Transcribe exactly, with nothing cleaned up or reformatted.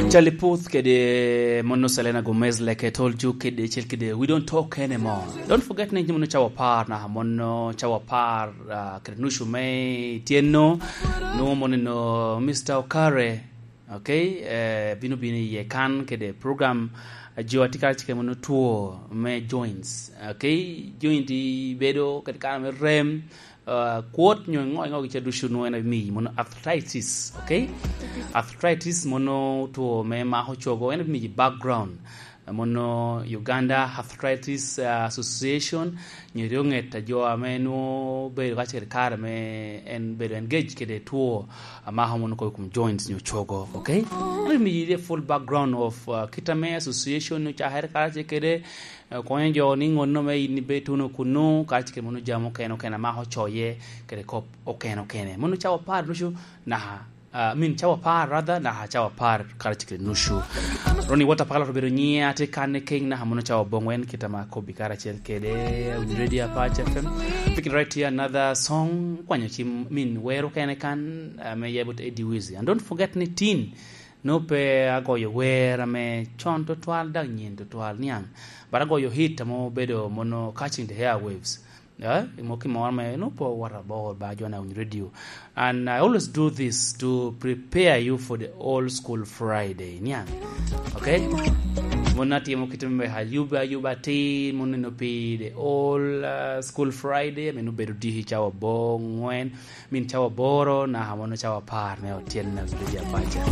Charlie Puth kede Mono Selena Gomez, like I told you, kede chel kede we don't talk anymore. Don't forget na mono chawa par na mono chawa par kede nushu me tieno no mono no Mister Okare, okay? Uh, bino bini ye kan kede program jo atikal chike mono tuo me joints, okay? Jointi bedo kede kana me rem Uh, quote nyo ngo ngo kicha dushu no ena mi mono arthritis, okay? Arthritis mono to me ma ho chogo ena mi background uh, mono Uganda Arthritis uh, Association nyo rionget jo ameno be ga cher kar me en be engage kede to ama uh, mono ko kum joints nyo chogo, okay? Ena mi the full background of uh, Kitame Association no cha her kar kede kwenye jo ni ngono me ni betu no kunu kachike mono jamo keno kena ma ho choye kede kop okeno kene mono chawa par nushu na uh, min chawa par rather na chawa par kachike nushu roni wata pala robero nyia te kane king na mono chawa bongwen kitama kobi karachel kede ready apache F M picking right here another song kwenye chim min wero kene kan uh, me yebut Eddie Wizi, and don't forget ni teen no pe agoyo wera me chon to twal dag nyin to twal nyang but agoyo hit mo bedo mono catching the airwaves, yeah mo ki mo me no po wara ball ba jona on radio, and I always do this to prepare you for the old school Friday nyang, okay? Monati mo kitembe hayuba yuba ti monino pi the old uh, school Friday menu bedo di chawa bongwen min chawa boro na mono chawa par me otien na video pacha.